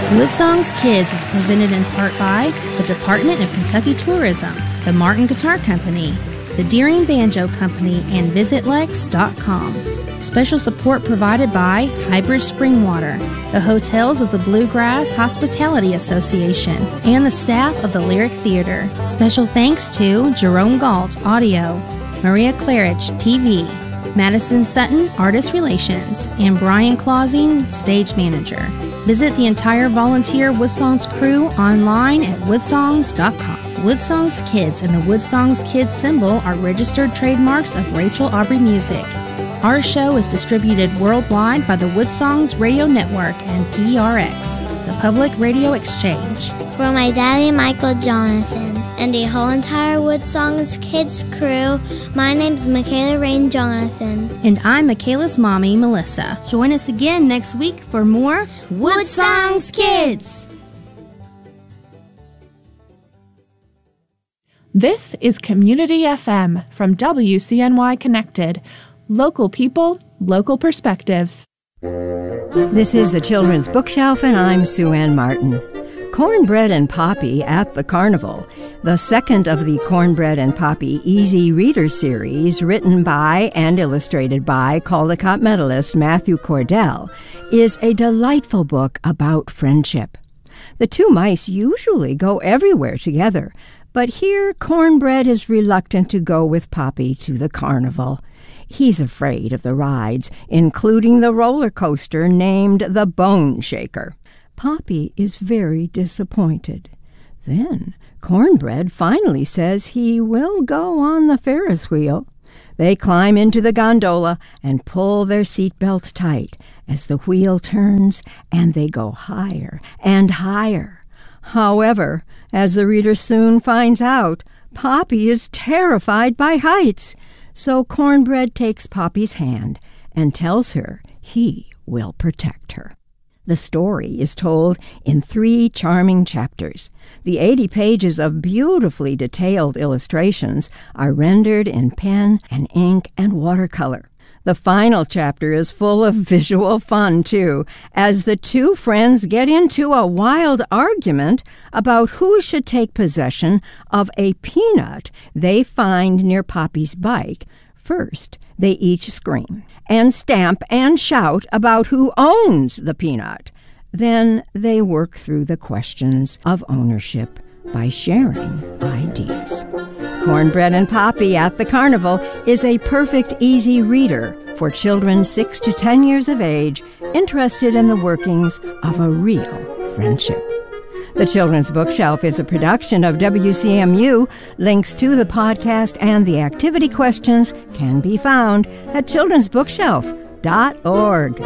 Wood Songs Kids is presented in part by the Department of Kentucky Tourism, the Martin Guitar Company, the Deering Banjo Company, and VisitLex.com. Special support provided by Hybrid Springwater, the hotels of the Bluegrass Hospitality Association, and the staff of the Lyric Theater. Special thanks to Jerome Galt, Audio, Maria Claridge, TV, Madison Sutton, Artist Relations, and Brian Clausing, Stage Manager. Visit the entire volunteer Woodsongs crew online at woodsongs.com. Woodsongs Kids and the Woodsongs Kids symbol are registered trademarks of Rachel Aubrey Music. Our show is distributed worldwide by the Woodsongs Radio Network and PRX, the Public Radio Exchange. For my daddy, Michael Jonathan, and the whole entire Woodsongs Kids crew, my name's Michaela Rain Jonathan. And I'm Michaela's mommy, Melissa. Join us again next week for more Woodsongs Kids. This is Community FM from WCNY Connected. Local people, local perspectives. This is the Children's Bookshelf, and I'm Sue Ann Martin. Cornbread and Poppy at the Carnival, the second of the Cornbread and Poppy Easy Reader series, written by and illustrated by Caldecott medalist Matthew Cordell, is a delightful book about friendship. The two mice usually go everywhere together, but here Cornbread is reluctant to go with Poppy to the carnival. He's afraid of the rides, including the roller coaster named the Bone Shaker. Poppy is very disappointed. Then Cornbread finally says he will go on the Ferris wheel. They climb into the gondola and pull their seatbelts tight as the wheel turns, and they go higher and higher. However, as the reader soon finds out, Poppy is terrified by heights. So Cornbread takes Poppy's hand and tells her he will protect her. The story is told in 3 charming chapters. The 80 pages of beautifully detailed illustrations are rendered in pen and ink and watercolor. The final chapter is full of visual fun, too, as the two friends get into a wild argument about who should take possession of a peanut they find near Poppy's bike. First, they each scream and stamp and shout about who owns the peanut. Then they work through the questions of ownership by sharing ideas. Cornbread and Poppy at the Carnival is a perfect easy reader for children 6 to 10 years of age interested in the workings of a real friendship. The Children's Bookshelf is a production of WCMU. Links to the podcast and the activity questions can be found at childrensbookshelf.org.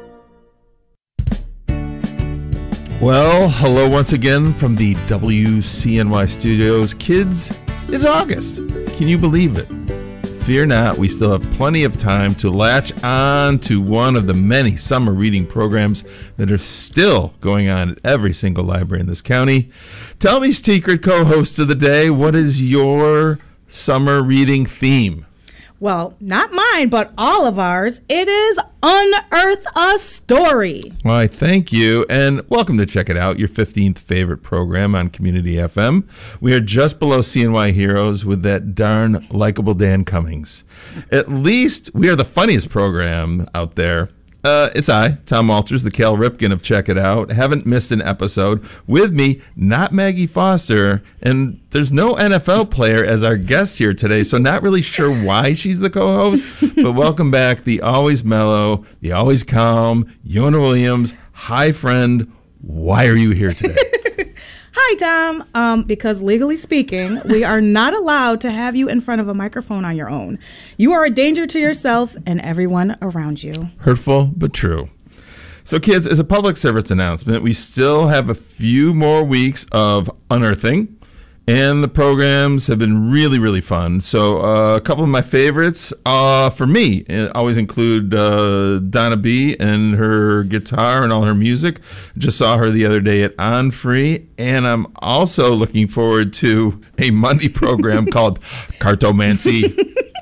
Well, hello once again from the WCNY studios. Kids, it's August. Can you believe it? Fear not, we still have plenty of time to latch on to one of the many summer reading programs that are still going on at every single library in this county. Tell me, secret co-host of the day, what is your summer reading theme? Well, not mine, but all of ours. It is Unearth a Story. Why, thank you, and welcome to Check It Out, your 15th favorite program on Community FM. We are just below CNY Heroes with that darn likable Dan Cummings. At least we are the funniest program out there. It's I, Tom Walters, the Cal Ripken of Check It Out. Haven't missed an episode. With me, not Maggie Foster, and there's no NFL player as our guest here today, so not really sure why she's the co-host, but welcome back, the always mellow, the always calm, Yona Williams. Hi, friend. Why are you here today? Hi, Tom. Because legally speaking, we are not allowed to have you in front of a microphone on your own. You are a danger to yourself and everyone around you. Hurtful, but true. So, kids, as a public service announcement, we still have a few more weeks of unearthing, and the programs have been really, really fun. So a couple of my favorites for me always include Donna B. and her guitar and all her music. Just saw her the other day at On Free. And I'm also looking forward to a Monday program called Cartomancy.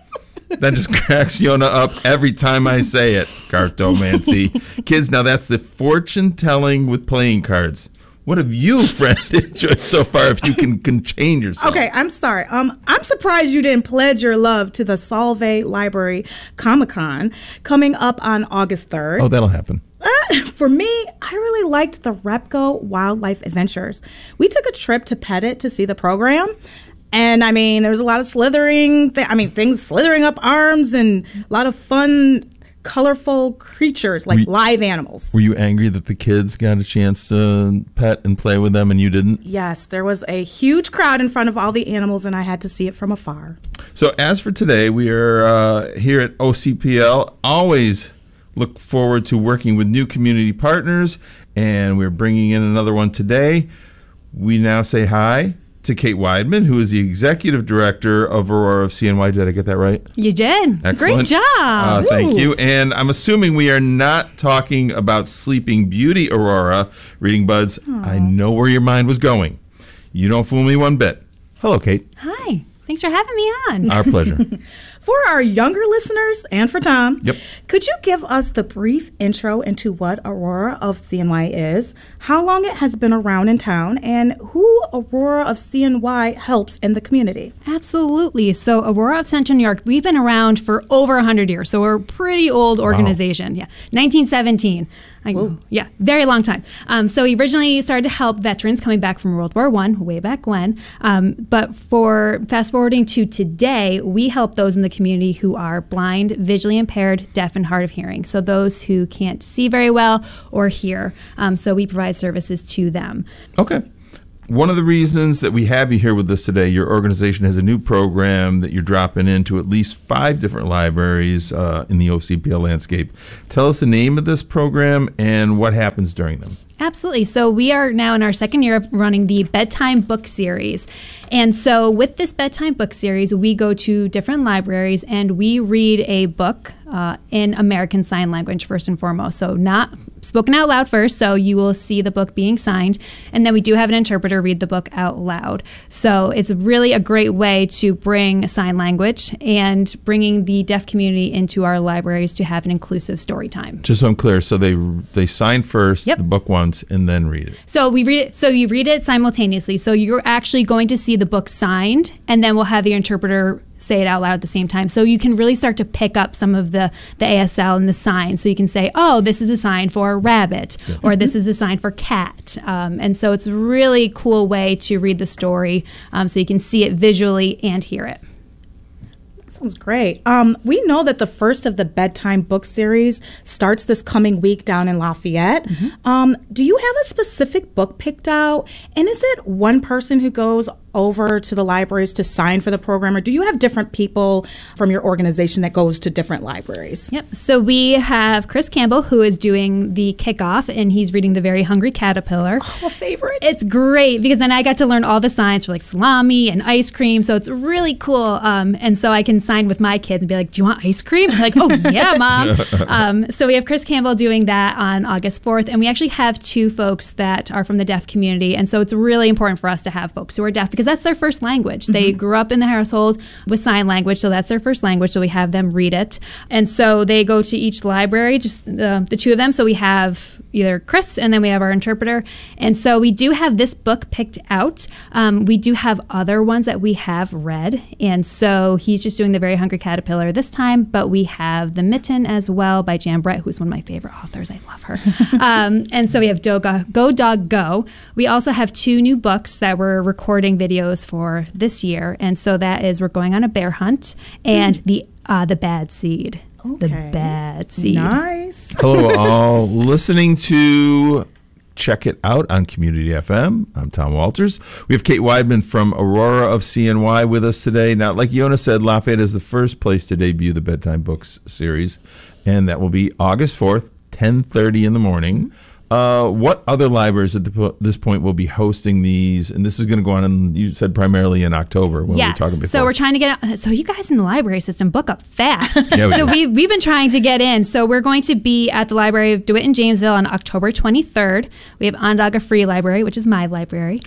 That just cracks Yona up every time I say it. Cartomancy. Kids, now that's the fortune telling with playing cards. What have you, friend, enjoyed so far if you can contain yourself? Okay, I'm sorry. I'm surprised you didn't pledge your love to the Solvay Library Comic-Con coming up on August 3rd. Oh, that'll happen. For me, I really liked the Repco Wildlife Adventures. We took a trip to Pettit to see the program. And, I mean, there was a lot of slithering, things slithering up arms and a lot of fun, colorful creatures like live animals. Were you angry that the kids got a chance to pet and play with them and you didn't? Yes, there was a huge crowd in front of all the animals and I had to see it from afar. So as for today, we are here at OCPL. Always look forward to working with new community partners, and we're bringing in another one today. We now say hi to Kate Weidman, who is the Executive Director of Aurora of CNY. Did I get that right? You did. Excellent. Great job. Thank you. And I'm assuming we are not talking about Sleeping Beauty Aurora, Reading Buds. Aww. I know where your mind was going. You don't fool me one bit. Hello, Kate. Hi. Thanks for having me on. Our pleasure. For our younger listeners and for Tom, yep, could you give us the brief intro into what Aurora of CNY is, how long it has been around in town, and who Aurora of CNY helps in the community? Absolutely. So Aurora of Central New York, we've been around for over 100 years, so we're a pretty old organization. Wow. Yeah, 1917. Yeah, very long time. So we originally started to help veterans coming back from World War I, way back when. But for fast forwarding to today, we help those in the community who are blind, visually impaired, deaf, and hard of hearing. So those who can't see very well or hear. So we provide services to them. Okay. One of the reasons that we have you here with us today, your organization has a new program that you're dropping into at least 5 different libraries in the OCPL landscape. Tell us the name of this program and what happens during them. Absolutely. So we are now in our second year of running the Bedtime Book Series. And so with this Bedtime Book Series, we go to different libraries and we read a book in American Sign Language first and foremost. So not spoken out loud first, so you will see the book being signed. And then we do have an interpreter read the book out loud. So it's really a great way to bring sign language and bringing the deaf community into our libraries to have an inclusive story time. Just so I'm clear, so they sign first, yep, the book once, and then read it. So we read it. So you read it simultaneously. So you're actually going to see the book signed, and then we'll have the interpreter say it out loud at the same time. So you can really start to pick up some of the ASL and the signs. So you can say, oh, this is a sign for rabbit, yeah, or this is a sign for cat. And so it's a really cool way to read the story so you can see it visually and hear it. Sounds great. We know that the first of the Bedtime Book Series starts this coming week down in Lafayette. Mm-hmm. Do you have a specific book picked out? And is it one person who goes over to the libraries to sign for the program, or do you have different people from your organization that goes to different libraries? Yep. So we have Chris Campbell, who is doing the kickoff, and he's reading The Very Hungry Caterpillar. Oh, a favorite. It's great because then I got to learn all the signs for like salami and ice cream. So it's really cool. And so I can sign with my kids and be like, do you want ice cream? I'm like, oh, yeah, Mom. So we have Chris Campbell doing that on August 4th. And we actually have 2 folks that are from the deaf community. And so it's really important for us to have folks who are deaf because that's their first language. Mm-hmm. They grew up in the household with sign language, so that's their first language, so we have them read it. And so they go to each library, just the 2 of them. So we have either Chris and then we have our interpreter. And so we do have this book picked out. We do have other ones that we have read. And so he's just doing The Very Hungry Caterpillar this time, but we have The Mitten as well by Jan Brett, who's one of my favorite authors. I love her. And so we have Go Dog Go. We also have 2 new books that we're recording videos for this year. And so that is We're Going on a Bear Hunt and The Bad Seed. Okay. The Bad Seed. Nice. Hello, all listening to Check It Out on Community FM. I'm Tom Walters. We have Kate Weidman from Aurora of CNY with us today. Now, like Yona said, Lafayette is the first place to debut the Bedtime Books series, and that will be August 4th, 10:30 in the morning. What other libraries at this point will be hosting these? And this is going to go on, and you said primarily in October when we were talking before. So we're trying to get out. So you guys in the library system book up fast. Yeah, we've been trying to get in. So we're going to be at the Library of DeWitt in Janesville on October 23rd. We have Onondaga Free Library, which is my library.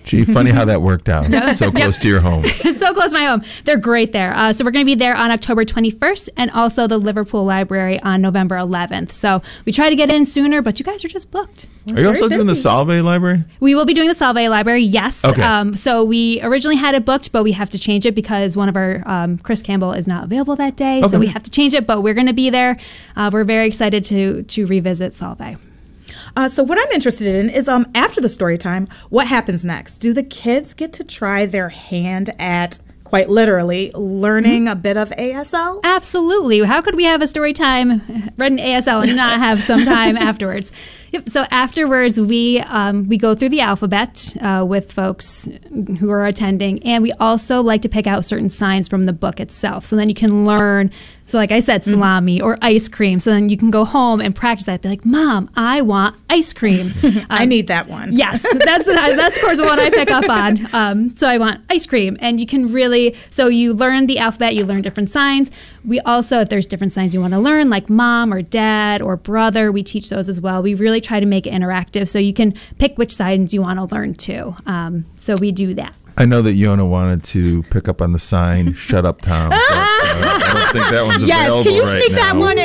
Gee, funny how that worked out. So close to your home. It's so close to my home. They're great there. So we're going to be there on October 21st and also the Liverpool Library on November 11th. So we try to get in sooner, but you guys are just booked. Are you also doing the Solvay Library? We will be doing the Solvay Library, yes. Okay. So we originally had it booked, but we have to change it because one of our, Chris Campbell, is not available that day. Okay. So we have to change it, but we're going to be there. We're very excited to revisit Solvay. So what I'm interested in is after the story time, what happens next? Do the kids get to try their hand at, quite literally, learning a bit of ASL? Absolutely. How could we have a story time read in ASL and not have some time afterwards? Yep. So afterwards, we go through the alphabet with folks who are attending, and we also like to pick out certain signs from the book itself. So then you can learn. So like I said, salami or ice cream. So then you can go home and practice that. Be like, Mom, I want ice cream. I need that one. Yes, that's of course what I pick up on. So I want ice cream. And you can really, so you learn the alphabet, you learn different signs. We also, if there's different signs you want to learn, like mom or dad or brother, we teach those as well. We really try to make it interactive so you can pick which signs you want to learn too. So we do that. I know that Yona wanted to pick up on the sign, "Shut up, Tom." But, I don't think that one's available can you right sneak now. that one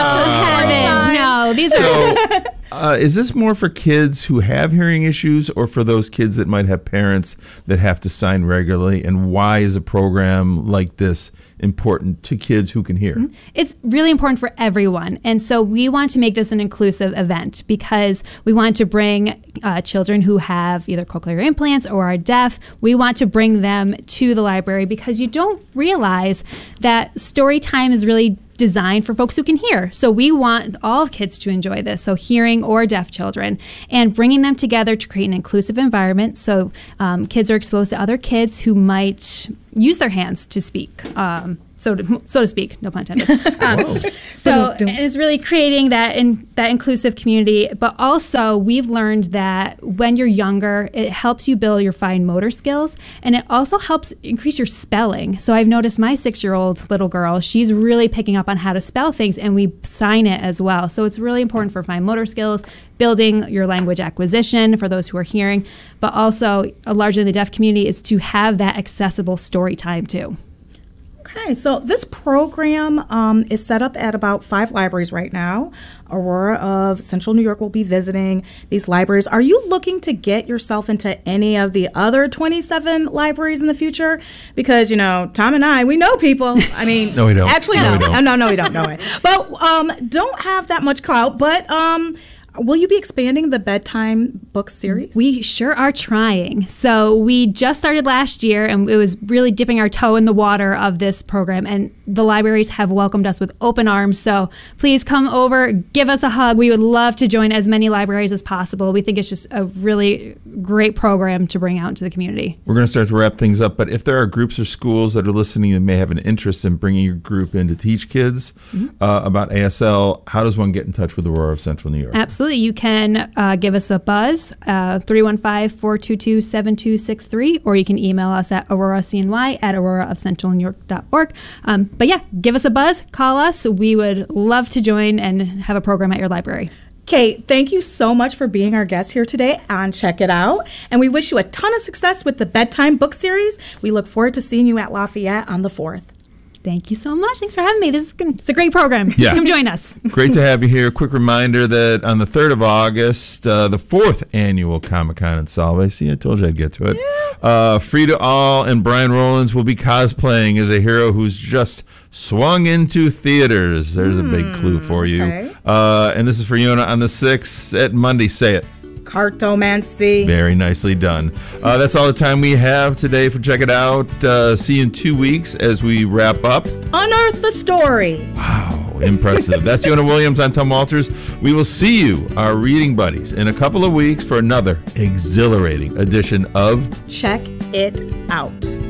in? No, these are... So, is this more for kids who have hearing issues or for those kids that might have parents that have to sign regularly? And why is a program like this important to kids who can hear? It's really important for everyone. And so we want to make this an inclusive event because we want to bring children who have either cochlear implants or are deaf. We want to bring them to the library because you don't realize that story time is really designed for folks who can hear. So we want all kids to enjoy this, so hearing or deaf children, and bringing them together to create an inclusive environment so kids are exposed to other kids who might use their hands to speak. So to speak, no pun intended. So it's really creating that inclusive community. But also, we've learned that when you're younger, it helps you build your fine motor skills, and it also helps increase your spelling. So I've noticed my 6-year-old little girl, she's really picking up on how to spell things, and we sign it as well. So it's really important for fine motor skills, building your language acquisition for those who are hearing, but also largely in the deaf community is to have that accessible story time too. Okay, so this program is set up at about 5 libraries right now. Aurora of Central New York will be visiting these libraries. Are you looking to get yourself into any of the other 27 libraries in the future? Because, Tom and I, we know people. I mean, No, we don't. Actually, No, no. we don't. No, we don't know it. But don't have that much clout. But will you be expanding the bedtime book series? We sure are trying. So we just started last year, and it was really dipping our toe in the water of this program. And the libraries have welcomed us with open arms. So please come over, give us a hug. We would love to join as many libraries as possible. We think it's just a really great program to bring out into the community. We're going to start to wrap things up, but if there are groups or schools that are listening and may have an interest in bringing your group in to teach kids about ASL, how does one get in touch with Aurora of Central New York? Absolutely. You can give us a buzz, 315-422-7263, or you can email us at auroracny@auroraofcentralnewyork.org. But yeah, give us a buzz, call us. We would love to join and have a program at your library. Kate, thank you so much for being our guest here today on Check It Out. And we wish you a ton of success with the Bedtime Book Series. We look forward to seeing you at Lafayette on the 4th. Thank you so much. Thanks for having me. It's a great program. Yeah. Come join us. Great to have you here. Quick reminder that on the 3rd of August, the 4th annual Comic-Con in Solvay. See, I told you I'd get to it. Frida All and Brian Rollins will be cosplaying as a hero who's just swung into theaters. There's a big clue for you. Okay. And this is for Yona on the 6th at Monday. Say it. Cartomancy. Very nicely done. That's all the time we have today for Check It Out. See you in 2 weeks as we wrap up. Unearth the story. Wow, impressive. That's Yona Williams. I'm Tom Walters. We will see you, our reading buddies, in a couple of weeks for another exhilarating edition of Check It Out.